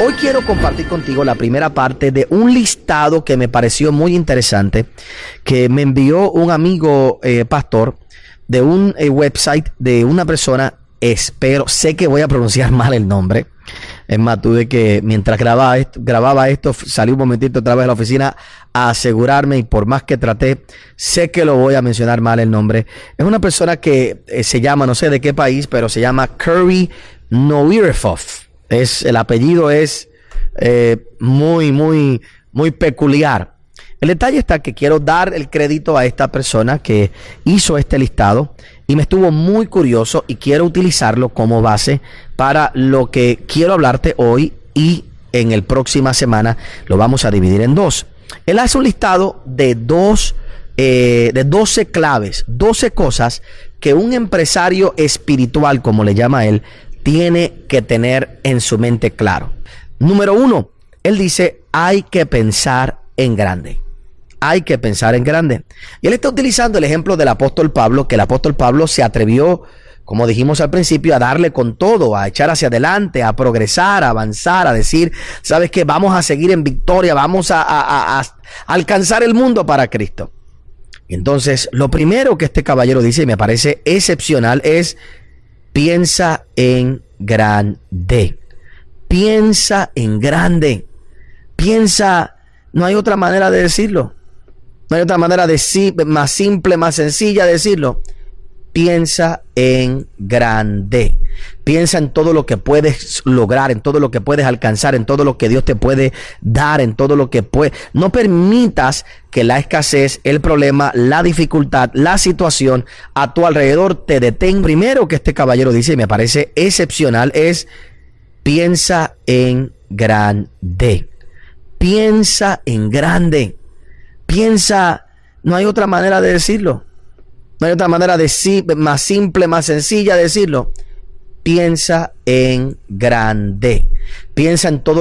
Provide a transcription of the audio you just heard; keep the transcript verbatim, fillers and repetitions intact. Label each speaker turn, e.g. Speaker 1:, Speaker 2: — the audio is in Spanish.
Speaker 1: Hoy quiero compartir contigo la primera parte de un listado que me pareció muy interesante, que me envió un amigo eh, pastor de un eh, website de una persona. Espero, sé que voy a pronunciar mal el nombre. Es más, tuve que, mientras grababa esto, grababa esto, salí un momentito otra vez de la oficina a asegurarme, y por más que traté, sé que lo voy a mencionar mal el nombre. Es una persona que eh, se llama, no sé de qué país, pero se llama Curry Noirefov. Es, el apellido es eh, muy, muy, muy peculiar. El detalle está que quiero dar el crédito a esta persona que hizo este listado y me estuvo muy curioso y quiero utilizarlo como base para lo que quiero hablarte hoy, y en el próxima semana lo vamos a dividir en dos. Él hace un listado de dos, eh, de doce claves, doce cosas que un empresario espiritual, como le llama él, tiene que tener en su mente claro. Número uno, él dice, hay que pensar en grande. Hay que pensar en grande. Y él está utilizando el ejemplo del apóstol Pablo, que el apóstol Pablo se atrevió, como dijimos al principio, a darle con todo, a echar hacia adelante, a progresar, a avanzar, a decir, ¿sabes qué? Vamos a seguir en victoria, vamos a, a, a, a alcanzar el mundo para Cristo. Y entonces, lo primero que este caballero dice, y me parece excepcional, es piensa en grande. Piensa en grande. Piensa, no hay otra manera de decirlo. No hay otra manera de sí, más simple, más sencilla de decirlo. Piensa en grande. Piensa en todo lo que puedes lograr, en todo lo que puedes alcanzar, en todo lo que Dios te puede dar, en todo lo que puede. No permitas que la escasez, el problema, la dificultad, la situación a tu alrededor te detenga. Primero que este caballero dice, y me parece excepcional, es piensa en grande. Piensa en grande. Piensa, no hay otra manera de decirlo. No hay otra manera de sí, más simple, más sencilla de decirlo. Piensa en grande. Piensa en todo